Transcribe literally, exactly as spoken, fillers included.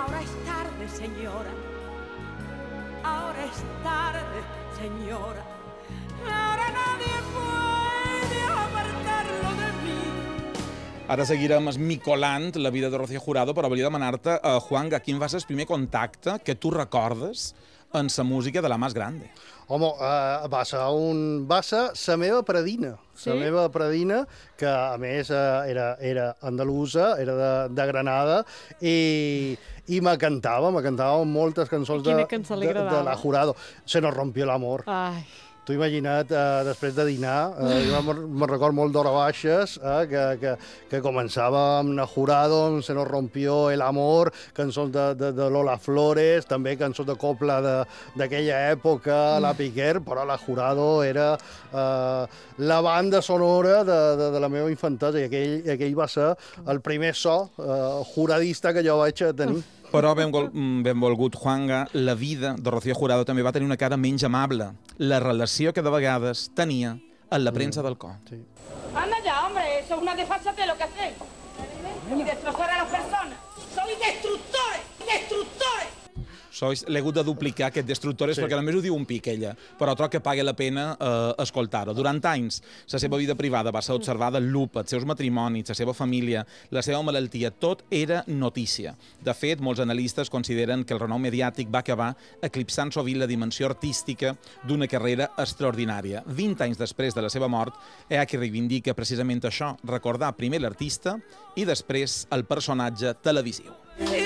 Ahora es tarde, señora. Ahora es tarde, señora. Ahora nadie puede apartarlo de mí. Ara seguirem esmicolant la vida de Rocío Jurado, però volia demanar-te, uh, Juanga, quin va ser el primer contacte que tu recordes en la música de la Más Grande? Home, uh, va ser un... va ser la meva predina. Sí? La meva predina, que a més uh, era, era andalusa, era de, de Granada, i, i me cantava, me cantava moltes cançons de, cançó li de, de agradava? la Jurado. Se nos rompió l'amor. Ai, T'ho he imaginat, eh, després de dinar, eh, jo me'n me record molt d'hora baixes, eh, que, que, que començava amb la Jurado, amb Se nos rompió el amor, cançons de, de, de Lola Flores, també cançons de copla d'aquella època, la Piquer, però la Jurado era eh, la banda sonora de, de, de la meva infantesa, i aquell, aquell va ser el primer so eh, juradista que jo vaig tenir. Però, benvolgut, Juanga, la vida de Rocío Jurado també va tenir una cara menys amable. La relació que de vegades tenia amb la premsa del cor. Sí. Anda ya, hombre, eso es una desfachatez lo que hacéis. Y destrozar a las personas. ¡Sois destructores! ¡Destructores! Sois, l'he hagut de duplicar, aquest destructores, sí. Perquè només ho diu un pic, ella. Però troc que paga la pena eh, escoltar-ho. Durant anys, la seva vida privada va ser observada en lupa, els seus matrimonis, la seva família, la seva malaltia, tot era notícia. De fet, molts analistes consideren que el renom mediàtic va acabar eclipsant sovint la dimensió artística d'una carrera extraordinària. vint anys després de la seva mort, hi ha qui reivindica precisament això, recordar primer l'artista i després el personatge televisiu.